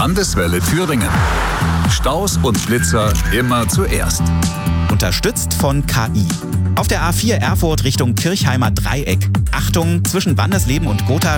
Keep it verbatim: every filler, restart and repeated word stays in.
Landeswelle Thüringen. Staus und Blitzer immer zuerst. Unterstützt von K I. Auf der A vier Erfurt Richtung Kirchheimer Dreieck. Achtung, zwischen Wandersleben und Gotha